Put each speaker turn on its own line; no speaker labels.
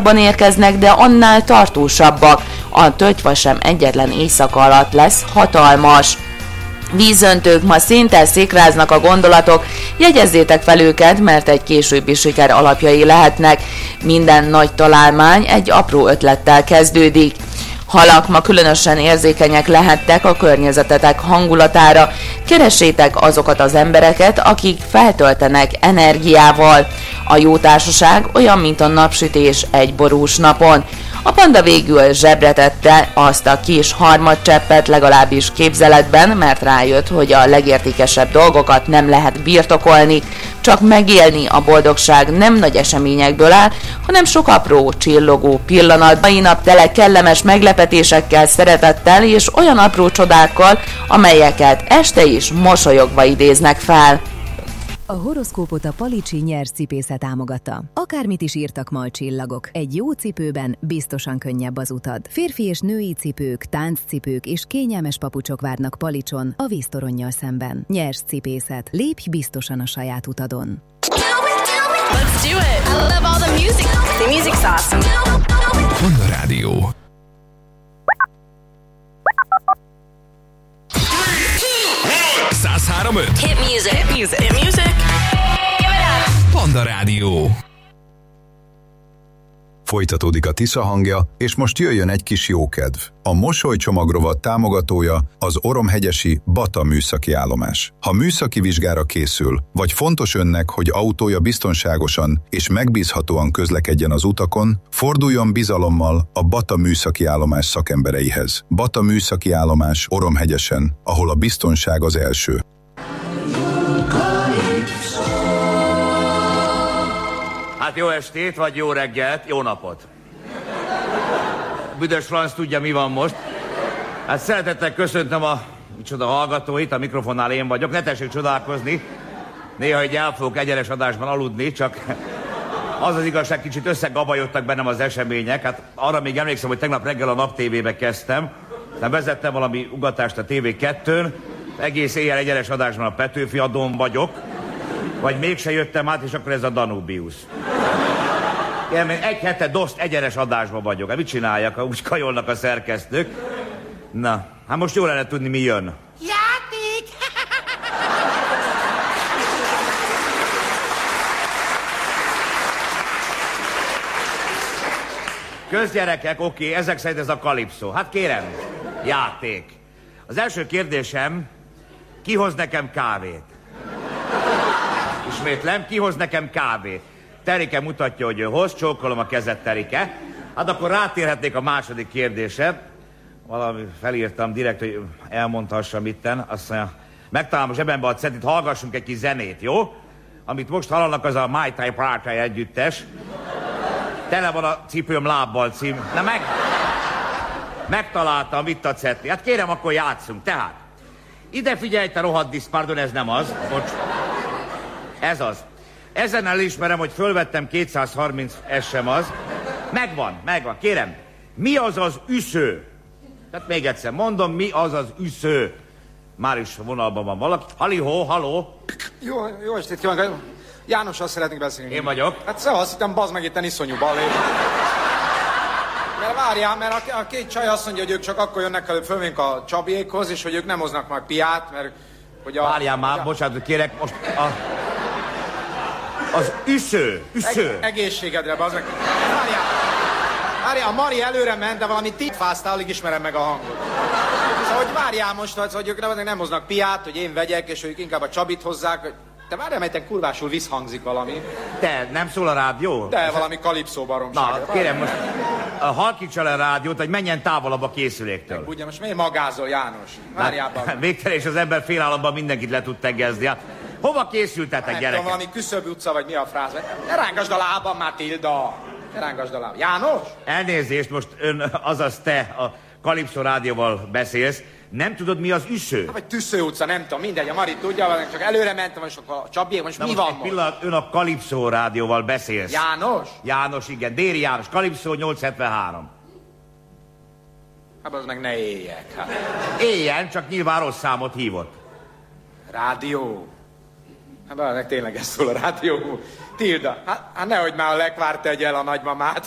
gyorsabban érkeznek, de annál tartósabbak. A tölgyfa sem egyetlen éjszaka alatt lesz hatalmas. Vízöntők, ma széntel szikráznak a gondolatok, jegyezzétek fel őket, mert egy későbbi siker alapjai lehetnek. Minden nagy találmány egy apró ötlettel kezdődik. Halak, ma különösen érzékenyek lehettek a környezetetek hangulatára. Keressétek azokat az embereket, akik feltöltenek energiával. A jó társaság olyan, mint a napsütés egy borús napon. A panda végül zsebre tette azt a kis harmadcseppet, legalábbis képzeletben, mert rájött, hogy a legértékesebb dolgokat nem lehet birtokolni, csak megélni. A boldogság nem nagy eseményekből áll, hanem sok apró, csillogó pillanat. Mai nap tele kellemes meglepetésekkel, szeretettel és olyan apró csodákkal, amelyeket este is mosolyogva idéznek fel.
A horoszkópot a Palicsi nyerszcipésze támogatta. Akármit is írtak ma a csillagok, egy jó cipőben biztosan könnyebb az utad. Férfi és női cipők, tánccipők és kényelmes papucsok várnak Palicson, a víztoronnyal szemben. Nyerszcipészet. Lépj biztosan a saját utadon.
Let's do it. I love all the music. The music's awesome.
Panda Rádió.
Hit music. Hit music. Hit music. Give it up.
Panda Rádió. Folytatódik a Tisza hangja, és most jöjjön egy kis jókedv. A Mosolycsomag rovat támogatója az Oromhegyesi Bata műszaki állomás. Ha műszaki vizsgára készül, vagy fontos önnek, hogy autója biztonságosan és megbízhatóan közlekedjen az utakon, forduljon bizalommal a Bata műszaki állomás szakembereihez. Bata műszaki állomás Oromhegyesen, ahol a biztonság az első.
Hát jó estét, vagy jó reggelt, jó napot. Büdös Franc tudja, mi van most. Hát szeretettel köszöntöm a hallgatóit, a mikrofonnál én vagyok. Ne tessék csodálkozni. Néha egy el fogok egyenes adásban aludni, csak az az igazság, kicsit összegabajodtak bennem az események. Hát arra még emlékszem, hogy tegnap reggel a Nap TV-be kezdtem. Nem vezettem valami ugatást a TV2-n. Egész éjjel egyenes adásban a Petőfi Adón vagyok. Vagy mégse jöttem át, és akkor ez a Danubius. Én egy hete doszt egyenes adásban vagyok. Hát mit csináljak, úgy kajolnak a szerkesztők? Na, hát most jó lenne tudni, mi jön.
Játék!
Közgyerekek, oké, ezek szerint ez a kalipszó. Hát kérem, játék. Az első kérdésem, ki hoz nekem kávét? Ismétlem, ki hoz nekem kávét? Terike mutatja, hogy ő hoz, csókolom a kezet, Terike. Hát akkor rátérhetnék a második kérdésre. Valami felírtam direkt, hogy elmondhassam itten. Azt mondja, megtalálom a zsebembe a cetit, hallgassunk egy kis zenét, jó? Amit most hallanak, az a My Type Party együttes. Tele van a Cipőm lábbal cím. Na megtaláltam itt a cetli. Hát kérem, akkor játszunk. Tehát, ide figyelj, te rohadt disz, pardon, ez nem az. Bocs. Ez az. Ezen elismerem, hogy fölvettem 230, ez sem az. Megvan. Kérem, mi az az üsző? Tehát még egyszer mondom, mi az az üsző? Már is vonalban van valaki. Halihó, haló.
Jó estét kívánok. Jánossal szeretnék beszélni.
Én vagyok.
Hát azt hittem, bazd meg itten iszonyú balé. Mert várjál, mert a két csaj azt mondja, hogy ők csak akkor jönnek előbb fölvénk a Csabiékhoz, és hogy ők nem hoznak meg piát, mert hogy a...
Várjál már, bocsánat, kérek, most az üsző.
Egészségedre, bazd meg. Várjál, a Mari előre ment, de valami titfáztál, alig ismerem meg a hangot. Szóval, hogy várjál most, hogy ők nem hoznak piát, hogy én vegyek, és ők inkább a Csabit hozzák, hogy... Te várjál, mert kurvásul visszhangzik valami.
Te, nem szól a rádió?
De valami kalipszó baromság.
Na, kérem, most halkítsal a rádiót, hogy menjen távolabb a készüléktől.
Ugye, most miért magázol, János? Várjál,
végtelen, és az ember félállamban mindenkit le tud teggezni. Hát, hova készültetek, gyerekek?
Valami Küszöb utca, vagy mi a fráz? Ne rángasd a lábam, Matilda! Ne rángasd a lábam. János?
Elnézést, most ön, azaz te a Kalipszó rádióval beszélsz. Nem tudod, mi az üsző?
Hát, vagy Tüssző utca, nem tudom, mindegy, a Mari tudja, csak előre mentem, és akkor a Csabiék, most mi van most?
Pillanat, ön a Kalipszó rádióval beszélsz.
János?
János, igen, Déri János, Kalipszó 873.
Hát az meg ne éljek. Hát.
Éljen, csak nyilván rossz számot hívott.
Rádió? Hát tényleg ez szól a rádió. Tilda, hát nehogy már a lekvárt tegye el a nagymamát.